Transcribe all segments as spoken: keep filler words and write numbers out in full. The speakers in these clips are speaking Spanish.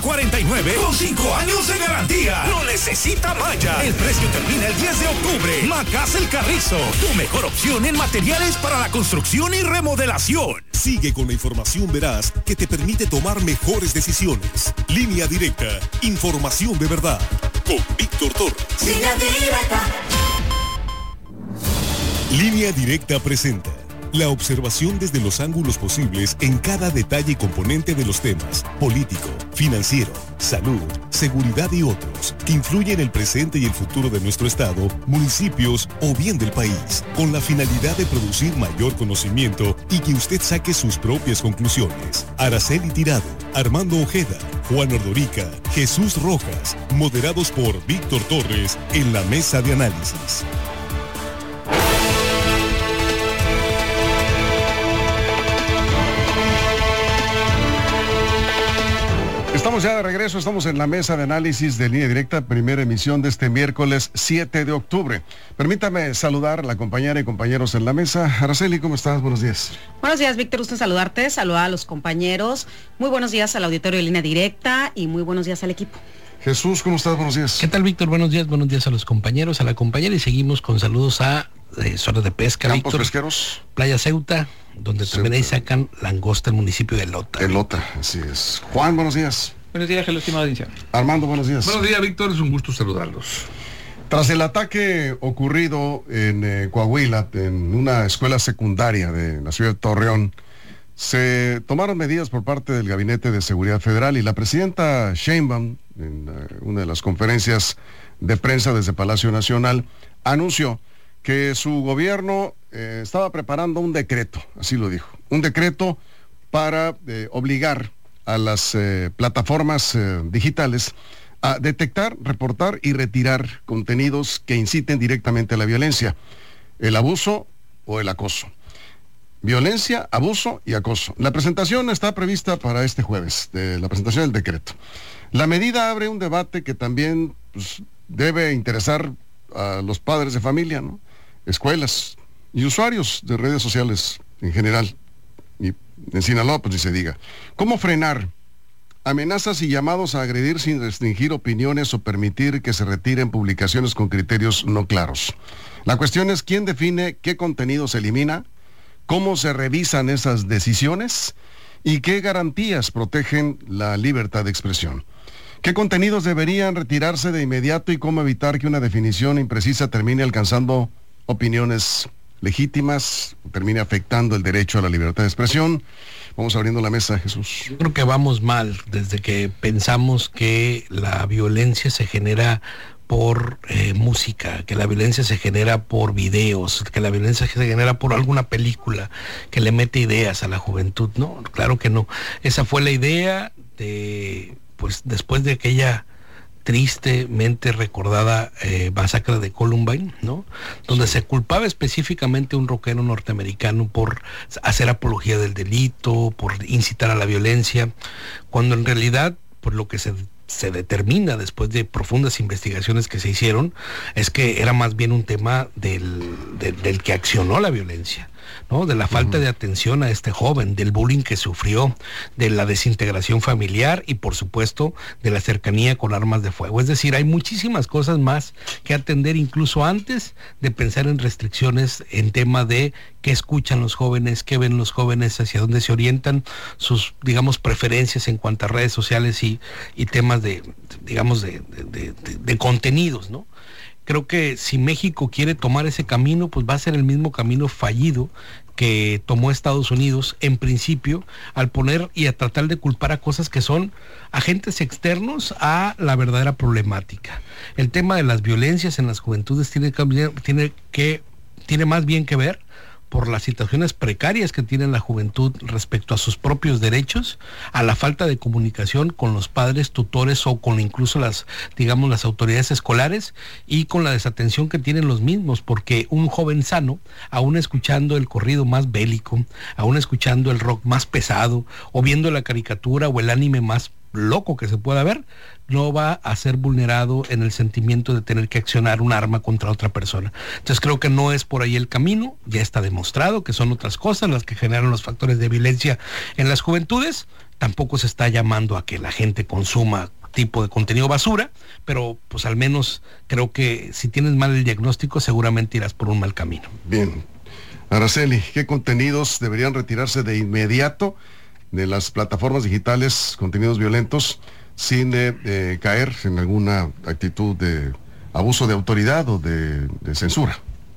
cuarenta y nueve con cinco años de garantía. No necesita malla. El precio termina el diez de octubre. Macasel Carrizo, tu mejor opción en materiales para la construcción y remodelación. Sigue con la información veraz que te permite tomar mejores decisiones. Línea Directa, información de verdad. Con Víctor Torres. Línea Directa. Línea Directa presenta la observación desde los ángulos posibles en cada detalle y componente de los temas político, financiero, salud, seguridad y otros que influyen en el presente y el futuro de nuestro estado, municipios o bien del país, con la finalidad de producir mayor conocimiento y que usted saque sus propias conclusiones. Araceli Tirado, Armando Ojeda, Juan Ordorica, Jesús Rojas, moderados por Víctor Torres en la mesa de análisis. Estamos ya de regreso, estamos en la mesa de análisis de Línea Directa, primera emisión de este miércoles siete de octubre. Permítame saludar a la compañera y compañeros en la mesa. Araceli, ¿cómo estás? Buenos días. Buenos días, Víctor, gusto en saludarte, saludar a los compañeros. Muy buenos días al auditorio de Línea Directa y muy buenos días al equipo. Jesús, ¿cómo estás? Buenos días. ¿Qué tal, Víctor? Buenos días, buenos días a los compañeros, a la compañera y seguimos con saludos a eh, zonas de pesca, Campos Víctor. Pesqueros. Playa Ceuta, donde Ceuta. También ahí sacan langosta el municipio de Lota. Lota, así es. Juan, buenos días. Buenos días, estimada audiencia. Armando, buenos días. Buenos días, Víctor, es un gusto saludarlos. Tras el ataque ocurrido en eh, Coahuila, en una escuela secundaria de la ciudad de Torreón, se tomaron medidas por parte del Gabinete de Seguridad Federal y la presidenta Sheinbaum, en uh, una de las conferencias de prensa desde Palacio Nacional, anunció que su gobierno eh, estaba preparando un decreto, así lo dijo, un decreto para eh, obligar a las eh, plataformas eh, digitales a detectar, reportar y retirar contenidos que inciten directamente a la violencia, el abuso o el acoso. Violencia, abuso y acoso. La presentación está prevista para este jueves, de la presentación del decreto. La medida abre un debate que también pues, debe interesar a los padres de familia, ¿no? Escuelas y usuarios de redes sociales en general. Y en Sinaloa, pues ni se diga. ¿Cómo frenar amenazas y llamados a agredir sin restringir opiniones o permitir que se retiren publicaciones con criterios no claros? La cuestión es quién define qué contenido se elimina, cómo se revisan esas decisiones y qué garantías protegen la libertad de expresión. ¿Qué contenidos deberían retirarse de inmediato y cómo evitar que una definición imprecisa termine alcanzando opiniones legítimas, termine afectando el derecho a la libertad de expresión? Vamos abriendo la mesa, Jesús. Yo creo que vamos mal desde que pensamos que la violencia se genera por eh, música, que la violencia se genera por videos, que la violencia se genera por alguna película que le mete ideas a la juventud. No, claro que no. Esa fue la idea de, pues después de aquella tristemente recordada eh, masacre de Columbine, ¿no? Donde se culpaba específicamente a un rockero norteamericano por hacer apología del delito, por incitar a la violencia, cuando en realidad, por lo que se se determina después de profundas investigaciones que se hicieron, es que era más bien un tema del, del, del que accionó la violencia, ¿no? De la falta uh-huh. de atención a este joven, del bullying que sufrió, de la desintegración familiar y por supuesto de la cercanía con armas de fuego. Es decir, hay muchísimas cosas más que atender incluso antes de pensar en restricciones en tema de qué escuchan los jóvenes, qué ven los jóvenes, hacia dónde se orientan, sus, digamos, preferencias en cuanto a redes sociales y, y temas de, digamos, de, de, de, de contenidos, ¿no? Creo que si México quiere tomar ese camino, pues va a ser el mismo camino fallido que tomó Estados Unidos en principio, al poner y a tratar de culpar a cosas que son agentes externos a la verdadera problemática. El tema de las violencias en las juventudes tiene que, tiene que, tiene más bien que ver por las situaciones precarias que tiene la juventud respecto a sus propios derechos, a la falta de comunicación con los padres, tutores o con incluso las, digamos, las autoridades escolares, y con la desatención que tienen los mismos, porque un joven sano, aún escuchando el corrido más bélico, aún escuchando el rock más pesado, o viendo la caricatura o el anime más loco que se pueda ver, no va a ser vulnerado en el sentimiento de tener que accionar un arma contra otra persona. Entonces creo que no es por ahí el camino, ya está demostrado que son otras cosas las que generan los factores de violencia en las juventudes. Tampoco se está llamando a que la gente consuma tipo de contenido basura, pero pues al menos creo que si tienes mal el diagnóstico seguramente irás por un mal camino. Bien. Araceli, ¿qué contenidos deberían retirarse de inmediato de las plataformas digitales, contenidos violentos, sin eh, eh, caer en alguna actitud de abuso de autoridad o de, de censura?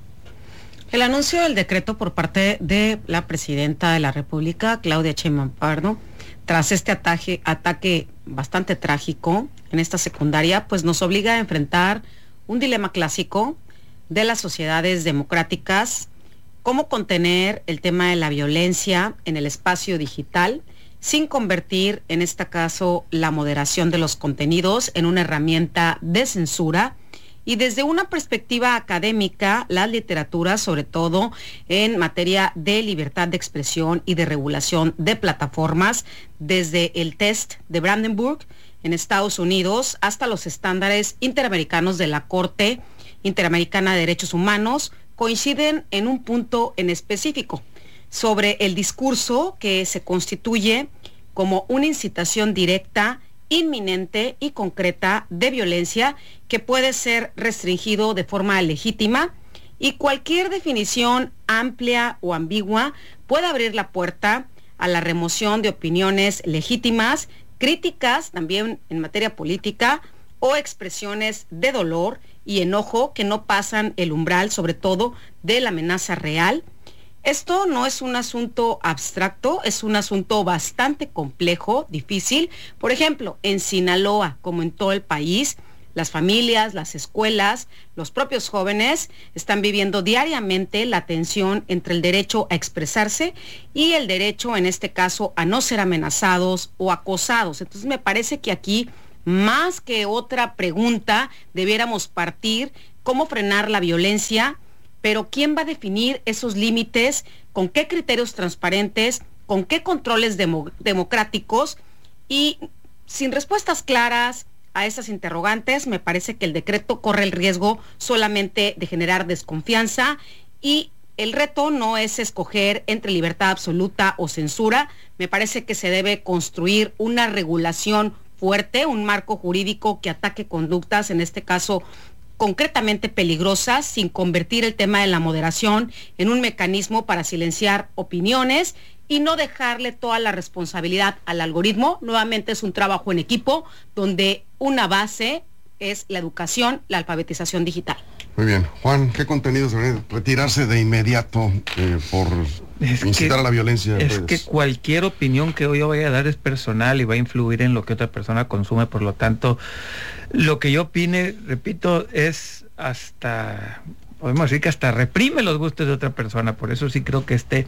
El anuncio del decreto por parte de la presidenta de la República, Claudia Sheinbaum Pardo, tras este ataque, ataque bastante trágico en esta secundaria, pues nos obliga a enfrentar un dilema clásico de las sociedades democráticas: cómo contener el tema de la violencia en el espacio digital sin convertir, en este caso, la moderación de los contenidos en una herramienta de censura. Y desde una perspectiva académica, las literaturas, sobre todo en materia de libertad de expresión y de regulación de plataformas, desde el test de Brandenburg en Estados Unidos hasta los estándares interamericanos de la Corte Interamericana de Derechos Humanos, coinciden en un punto en específico sobre el discurso que se constituye como una incitación directa, inminente y concreta de violencia que puede ser restringido de forma legítima, y cualquier definición amplia o ambigua puede abrir la puerta a la remoción de opiniones legítimas, críticas también en materia política, o expresiones de dolor y enojo que no pasan el umbral, sobre todo, de la amenaza real. Esto no es un asunto abstracto, es un asunto bastante complejo, difícil. Por ejemplo, en Sinaloa, como en todo el país, las familias, las escuelas, los propios jóvenes están viviendo diariamente la tensión entre el derecho a expresarse y el derecho, en este caso, a no ser amenazados o acosados. Entonces me parece que aquí, más que otra pregunta, debiéramos partir cómo frenar la violencia. Pero ¿quién va a definir esos límites? ¿Con qué criterios transparentes? ¿Con qué controles demo- democráticos? Y sin respuestas claras a esas interrogantes, me parece que el decreto corre el riesgo solamente de generar desconfianza, y el reto no es escoger entre libertad absoluta o censura. Me parece que se debe construir una regulación fuerte, un marco jurídico que ataque conductas, en este caso concretamente peligrosas, sin convertir el tema de la moderación en un mecanismo para silenciar opiniones y no dejarle toda la responsabilidad al algoritmo. Nuevamente es un trabajo en equipo donde una base es la educación, la alfabetización digital. Muy bien. Juan, ¿qué contenidos deberían retirarse de inmediato eh, por es incitar que, a la violencia? Es pues? que cualquier opinión que yo vaya a dar es personal y va a influir en lo que otra persona consume. Por lo tanto, lo que yo opine, repito, es hasta, podemos decir que hasta reprime los gustos de otra persona. Por eso sí creo que este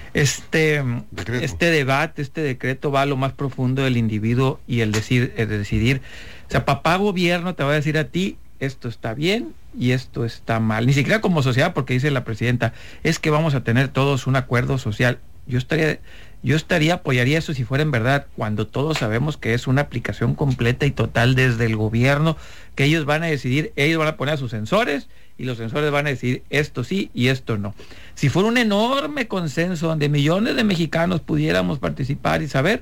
este decreto. este debate, este decreto va a lo más profundo del individuo y el decir, el decidir. O sea, papá gobierno te va a decir a ti, esto está bien y esto está mal. Ni siquiera como sociedad, porque dice la presidenta, es que vamos a tener todos un acuerdo social. Yo estaría, yo estaría, apoyaría eso si fuera en verdad, cuando todos sabemos que es una aplicación completa y total desde el gobierno, que ellos van a decidir, ellos van a poner a sus sensores y los sensores van a decir esto sí y esto no. Si fuera un enorme consenso donde millones de mexicanos pudiéramos participar y saber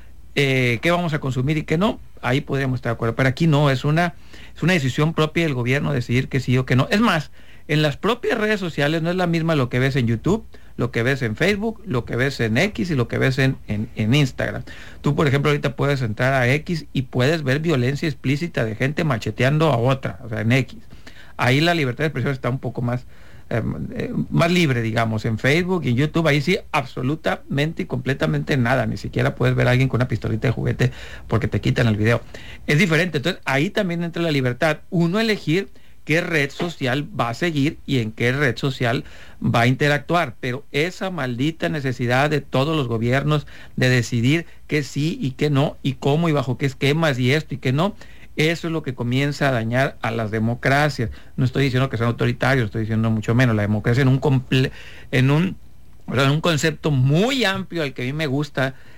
eh, qué vamos a consumir y qué no, ahí podríamos estar de acuerdo. Pero aquí no, es una, es una decisión propia del gobierno decidir que sí o que no. Es más, en las propias redes sociales no es la misma lo que ves en YouTube, lo que ves en Facebook, lo que ves en X y lo que ves en, en, en Instagram. Tú, por ejemplo, ahorita puedes entrar a X y puedes ver violencia explícita de gente macheteando a otra, o sea, en X. Ahí la libertad de expresión está un poco más, eh, eh, más libre, digamos. En Facebook y en YouTube, ahí sí, absolutamente y completamente nada. Ni siquiera puedes ver a alguien con una pistolita de juguete porque te quitan el video. Es diferente. Entonces, ahí también entra la libertad. Uno elegir qué red social va a seguir y en qué red social va a interactuar, pero esa maldita necesidad de todos los gobiernos de decidir qué sí y qué no, y cómo y bajo qué esquemas y esto y qué no, eso es lo que comienza a dañar a las democracias. No estoy diciendo que sean autoritarios, estoy diciendo mucho menos. La democracia en un comple- en un, en un concepto muy amplio al que a mí me gusta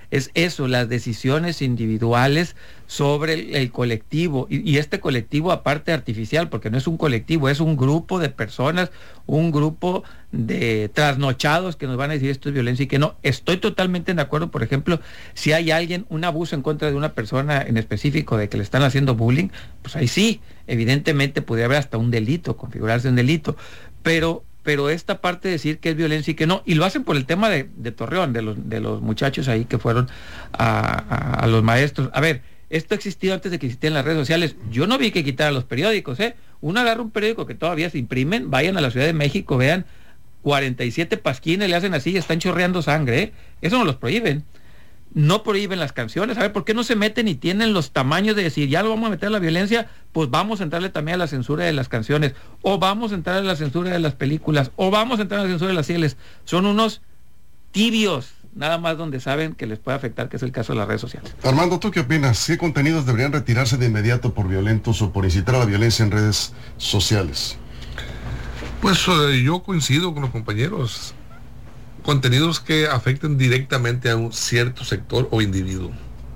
es eso, las decisiones individuales sobre el, el colectivo, y, y este colectivo aparte artificial, porque no es un colectivo, es un grupo de personas, un grupo de trasnochados que nos van a decir esto es violencia y que no. Estoy totalmente de acuerdo, por ejemplo, si hay alguien, un abuso en contra de una persona en específico, de que le están haciendo bullying, pues ahí sí, evidentemente podría haber hasta un delito, configurarse un delito, pero pero esta parte de decir que es violencia y que no, y lo hacen por el tema de, de Torreón, de los, de los muchachos ahí que fueron a, a, a los maestros. A ver, esto existió antes de que existieran las redes sociales. Yo no vi que quitaran los periódicos, ¿eh? Uno agarra un periódico que todavía se imprimen, vayan a la Ciudad de México, vean cuarenta y siete pasquines, le hacen así y están chorreando sangre, ¿eh? Eso no los prohíben. No prohíben las canciones. A ver, ¿por qué no se meten y tienen los tamaños de decir, ya lo vamos a meter a la violencia? Pues vamos a entrarle también a la censura de las canciones, o vamos a entrar a la censura de las películas, o vamos a entrar a la censura de las series. Son unos tibios, nada más donde saben que les puede afectar, que es el caso de las redes sociales. Armando, ¿tú qué opinas? ¿Qué contenidos deberían retirarse de inmediato por violentos o por incitar a la violencia en redes sociales? Pues eh, yo coincido con los compañeros. Contenidos que afecten directamente a un cierto sector o individuo.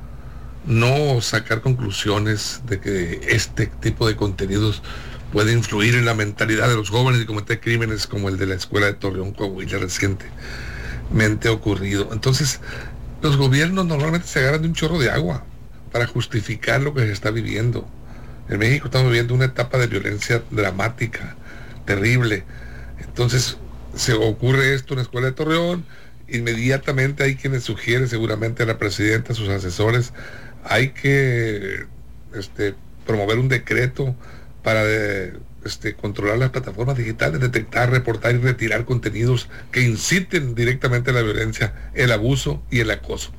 No sacar conclusiones de que este tipo de contenidos puede influir en la mentalidad de los jóvenes y cometer crímenes como el de la escuela de Torreón, Coahuila, recientemente ocurrido. Entonces, los gobiernos normalmente se agarran de un chorro de agua para justificar lo que se está viviendo. En México estamos viviendo una etapa de violencia dramática, terrible. Entonces, se ocurre esto en la escuela de Torreón, inmediatamente hay quienes sugieren, seguramente a la presidenta, a sus asesores, hay que este, promover un decreto para de, este, controlar las plataformas digitales, detectar, reportar y retirar contenidos que inciten directamente a la violencia, el abuso y el acoso.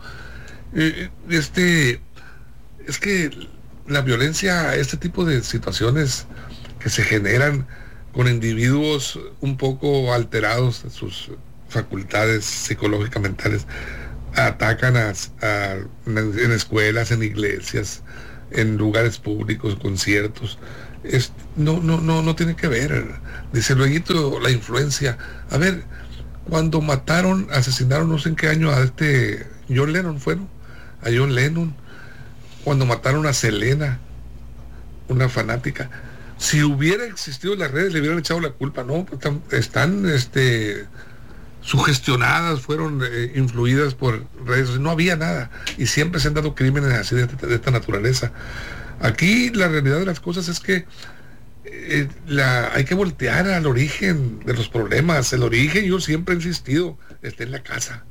Este, es que la violencia, este tipo de situaciones que se generan con individuos un poco alterados de sus facultades psicológicas mentales, atacan a, a, en escuelas, en iglesias, en lugares públicos, conciertos. Es, no, no, no, no tiene que ver. Dice luego la influencia. A ver, cuando mataron, asesinaron, no sé en qué año, a este John Lennon, ¿fueron? A John Lennon. Cuando mataron a Selena, una fanática. Si hubiera existido las redes, le hubieran echado la culpa. No, están, están este, sugestionadas, fueron eh, influidas por redes. No había nada. Y siempre se han dado crímenes así de, de esta naturaleza. Aquí la realidad de las cosas es que eh, la, hay que voltear al origen de los problemas. El origen, yo siempre he insistido, está en la casa.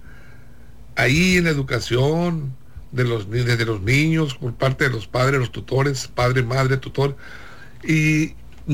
Ahí en la educación de los, desde los niños, por parte de los padres, los tutores, padre, madre, tutor, y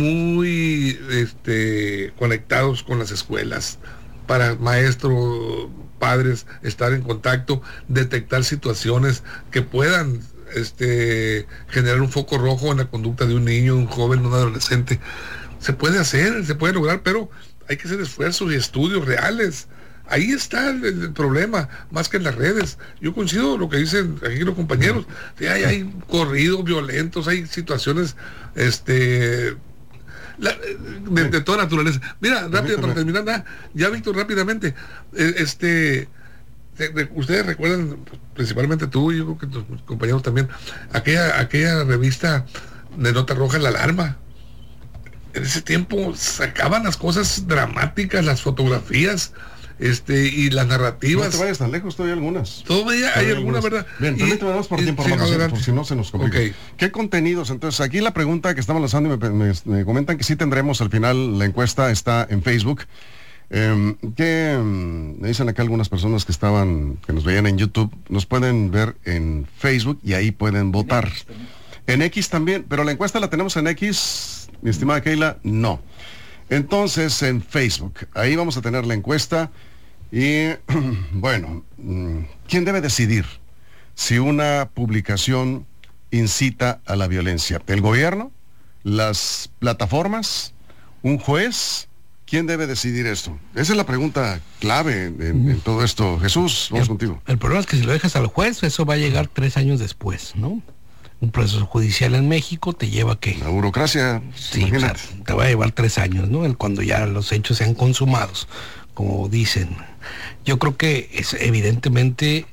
muy este, conectados con las escuelas, para maestros, padres, estar en contacto, detectar situaciones que puedan este, generar un foco rojo en la conducta de un niño, un joven, un adolescente. Se puede hacer, se puede lograr, pero hay que hacer esfuerzos y estudios reales. Ahí está el, el problema, más que en las redes. Yo coincido con lo que dicen aquí los compañeros. Sí, hay, hay corridos violentos, hay situaciones este, la, de, de toda naturaleza. Mira, rápido, para terminar, ya, ya Víctor, rápidamente. Este, ustedes recuerdan, principalmente tú y yo creo que tus compañeros también, aquella, aquella revista de Nota Roja, La Alarma. En ese tiempo sacaban las cosas dramáticas, las fotografías, este y las narrativas. No te vayas tan lejos, todavía hay algunas. Todavía hay, hay algunas, ¿verdad? Bien, permíteme por tiempo, sí, hermano, por si no se nos complica. Okay. ¿Qué contenidos? Entonces, aquí la pregunta que estamos lanzando, y me, me, me comentan que sí tendremos al final, la encuesta está en Facebook. Eh, que um, me dicen acá algunas personas que estaban, que nos veían en YouTube, nos pueden ver en Facebook y ahí pueden votar. En X también, pero la encuesta la tenemos en X, mi estimada Keila, no. Entonces, en Facebook, ahí vamos a tener la encuesta y, bueno, ¿quién debe decidir si una publicación incita a la violencia? ¿El gobierno? ¿Las plataformas? ¿Un juez? ¿Quién debe decidir esto? Esa es la pregunta clave en, en, en todo esto. Jesús, vamos el, contigo. El problema es que si lo dejas al juez, eso va a llegar tres años después, ¿no? Un proceso judicial en México te lleva que... La burocracia, sí, o sea, te va a llevar tres años, ¿no? El, cuando ya los hechos sean consumados, como dicen. Yo creo que es evidentemente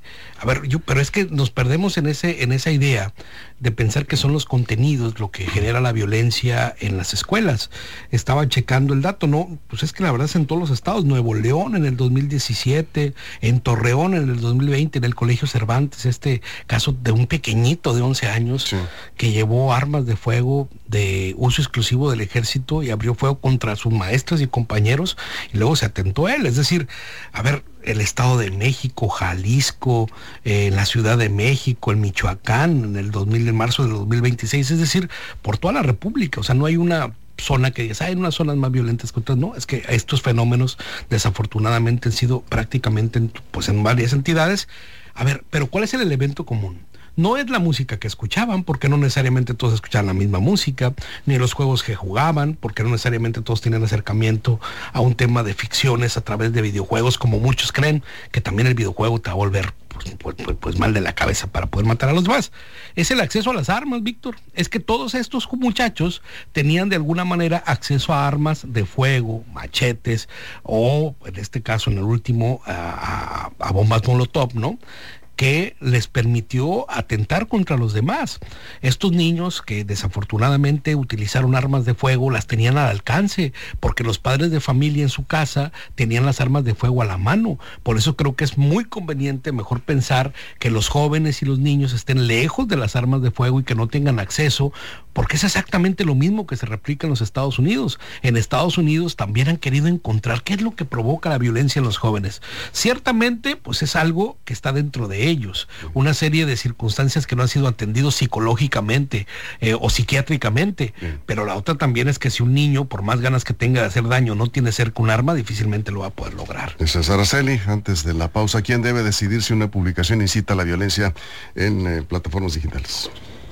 A ver, yo, pero es que nos perdemos en ese, en esa idea de pensar que son los contenidos lo que genera la violencia en las escuelas. Estaba checando el dato, ¿no? Pues es que la verdad es en todos los estados. Nuevo León en el dos mil diecisiete, en Torreón en el dos mil veinte, en el Colegio Cervantes, este caso de un pequeñito de once años sí. que llevó armas de fuego de uso exclusivo del ejército y abrió fuego contra sus maestras y compañeros y luego se atentó a él. Es decir, a ver, el Estado de México, Jalisco, eh, la Ciudad de México, el Michoacán, en el dos mil, en marzo del dos mil veintiséis, es decir, por toda la República. O sea, no hay una zona que digas, hay unas zonas más violentas que otras. No, es que estos fenómenos desafortunadamente han sido prácticamente en, pues en varias entidades. A ver, pero ¿cuál es el elemento común? No es la música que escuchaban, porque no necesariamente todos escuchaban la misma música, ni los juegos que jugaban, porque no necesariamente todos tienen acercamiento a un tema de ficciones a través de videojuegos, como muchos creen, que también el videojuego te va a volver pues, pues, pues, pues mal de la cabeza para poder matar a los demás. Es el acceso a las armas, Víctor. Es que todos estos muchachos tenían de alguna manera acceso a armas de fuego, machetes, o en este caso, en el último, a, a, a bombas Molotov, ¿no?, que les permitió atentar contra los demás. Estos niños que desafortunadamente utilizaron armas de fuego las tenían al alcance, porque los padres de familia en su casa tenían las armas de fuego a la mano. Por eso creo que es muy conveniente, mejor pensar que los jóvenes y los niños estén lejos de las armas de fuego y que no tengan acceso, porque es exactamente lo mismo que se replica en los Estados Unidos. En Estados Unidos también han querido encontrar qué es lo que provoca la violencia en los jóvenes. Ciertamente, pues es algo que está dentro de ellos, una serie de circunstancias que no han sido atendidos psicológicamente eh, o psiquiátricamente, sí. Pero la otra también es que si un niño, por más ganas que tenga de hacer daño, no tiene cerca un arma, difícilmente lo va a poder lograr. César Araceli, antes de la pausa, ¿quién debe decidir si una publicación incita a la violencia en eh, plataformas digitales?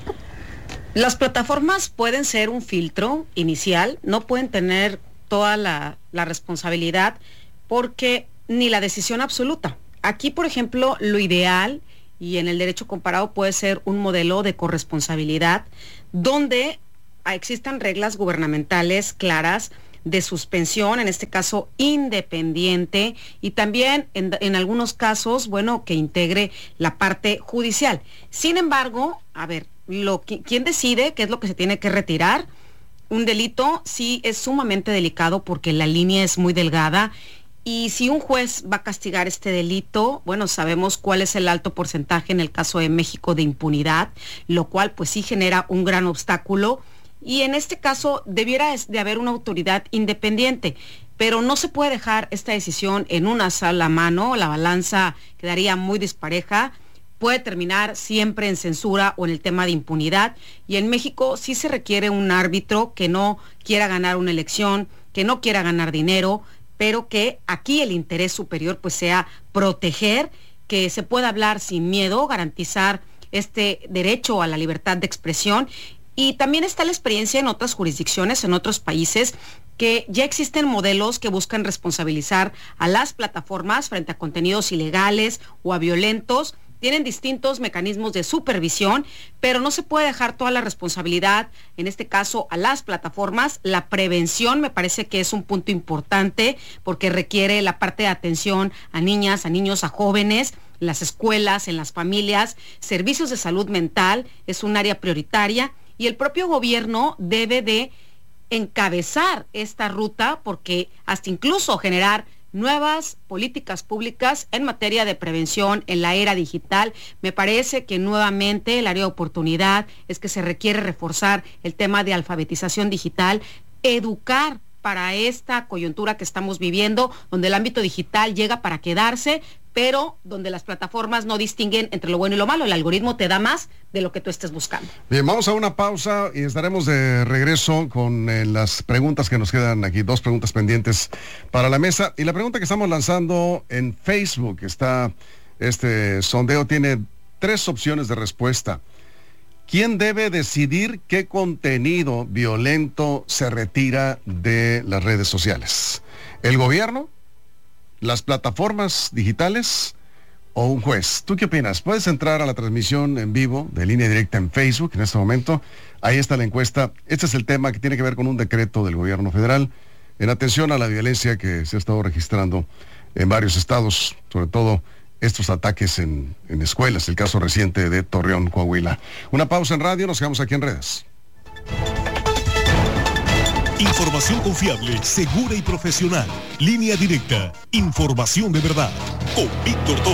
Las plataformas pueden ser un filtro inicial, no pueden tener toda la, la responsabilidad porque ni la decisión absoluta. Aquí, por ejemplo, lo ideal, y en el derecho comparado puede ser un modelo de corresponsabilidad, donde existan reglas gubernamentales claras de suspensión, en este caso independiente, y también en, en algunos casos, bueno, que integre la parte judicial. Sin embargo, a ver, lo que, ¿quién decide qué es lo que se tiene que retirar? Un delito sí es sumamente delicado porque la línea es muy delgada. Y si un juez va a castigar este delito, bueno, sabemos cuál es el alto porcentaje en el caso de México de impunidad, lo cual pues sí genera un gran obstáculo. Y en este caso debiera de haber una autoridad independiente, pero no se puede dejar esta decisión en una sola mano, la balanza quedaría muy dispareja, puede terminar siempre en censura o en el tema de impunidad. Y en México sí se requiere un árbitro que no quiera ganar una elección, que no quiera ganar dinero, pero que aquí el interés superior pues sea proteger, que se pueda hablar sin miedo, garantizar este derecho a la libertad de expresión. Y también está la experiencia en otras jurisdicciones, en otros países, que ya existen modelos que buscan responsabilizar a las plataformas frente a contenidos ilegales o a violentos. Tienen distintos mecanismos de supervisión, pero no se puede dejar toda la responsabilidad, en este caso, a las plataformas. La prevención me parece que es un punto importante porque requiere la parte de atención a niñas, a niños, a jóvenes, en las escuelas, en las familias. Servicios de salud mental es un área prioritaria y el propio gobierno debe de encabezar esta ruta porque hasta incluso generar nuevas políticas públicas en materia de prevención en la era digital. Me parece que nuevamente el área de oportunidad es que se requiere reforzar el tema de alfabetización digital, educar para esta coyuntura que estamos viviendo, donde el ámbito digital llega para quedarse, pero donde las plataformas no distinguen entre lo bueno y lo malo. El algoritmo te da más de lo que tú estés buscando. Bien, vamos a una pausa y estaremos de regreso con eh, las preguntas que nos quedan aquí, dos preguntas pendientes para la mesa. Y la pregunta que estamos lanzando en Facebook, está este sondeo, tiene tres opciones de respuesta. ¿Quién debe decidir qué contenido violento se retira de las redes sociales? ¿El gobierno? ¿Las plataformas digitales o un juez? ¿Tú qué opinas? Puedes entrar a la transmisión en vivo de Línea Directa en Facebook en este momento. Ahí está la encuesta. Este es el tema que tiene que ver con un decreto del gobierno federal en atención a la violencia que se ha estado registrando en varios estados, sobre todo estos ataques en, en escuelas, el caso reciente de Torreón, Coahuila. Una pausa en radio, nos quedamos aquí en redes. Información confiable, segura y profesional. Línea directa. Información de verdad. Con Víctor Torres.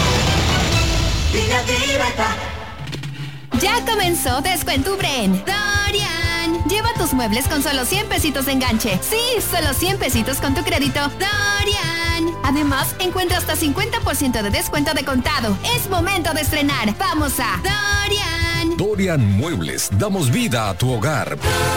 Línea directa. Ya comenzó Descuento Ubren. Dorian. Lleva tus muebles con solo cien pesitos de enganche. Sí, solo cien pesitos con tu crédito. Dorian. Además, encuentra hasta cincuenta por ciento de descuento de contado. Es momento de estrenar. Vamos a Dorian. Dorian Muebles. Damos vida a tu hogar.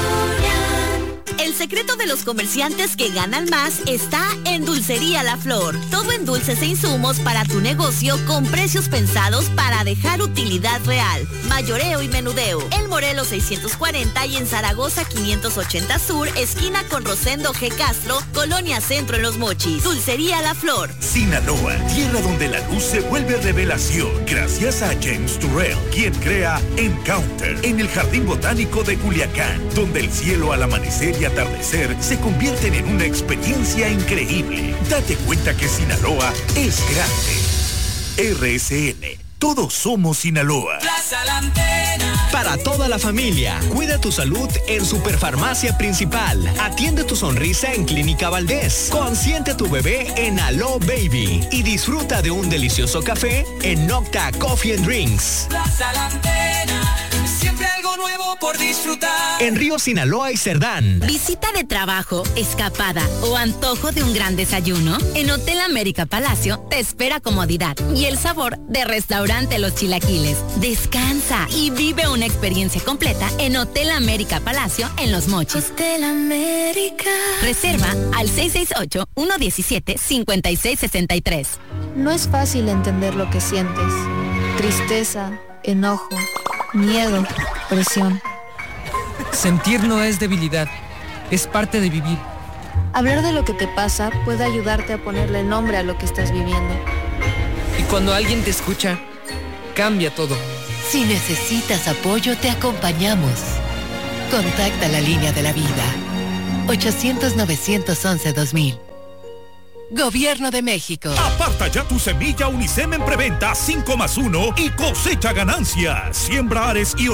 El secreto de los comerciantes que ganan más está en Dulcería La Flor. Todo en dulces e insumos para tu negocio con precios pensados para dejar utilidad real. Mayoreo y menudeo. El Morelos seiscientos cuarenta y en Zaragoza quinientos ochenta Sur, esquina con Rosendo G. Castro, Colonia Centro en Los Mochis. Dulcería La Flor. Sinaloa, tierra donde la luz se vuelve revelación. Gracias a James Turrell, quien crea Encounter en el Jardín Botánico de Culiacán, donde el cielo al amanecer y atardecer se convierten en una experiencia increíble. Date cuenta que Sinaloa es grande. R S N, todos somos Sinaloa. Plaza La Antena. Para toda la familia, cuida tu salud en Superfarmacia Principal. Atiende tu sonrisa en Clínica Valdés. Consiente a tu bebé en Alo Baby. Y disfruta de un delicioso café en Nocta Coffee and Drinks. Plaza La Antena. Siempre algo nuevo por disfrutar. En Río Sinaloa y Cerdán. Visita de trabajo, escapada o antojo de un gran desayuno. En Hotel América Palacio te espera comodidad y el sabor de Restaurante Los Chilaquiles. Descansa y vive una experiencia completa en Hotel América Palacio en Los Mochis. Hotel América. Reserva al seis seis ocho, uno uno siete, cinco seis seis tres. No es fácil entender lo que sientes. Tristeza, enojo, miedo, presión. Sentir no es debilidad, es parte de vivir. Hablar de lo que te pasa puede ayudarte a ponerle nombre a lo que estás viviendo. Y cuando alguien te escucha, cambia todo. Si necesitas apoyo, te acompañamos. Contacta la línea de la vida. ochocientos, novecientos once, dos mil. Gobierno de México. Aparta ya tu semilla Unicem en preventa cinco más uno y cosecha ganancias. Siembra Ares y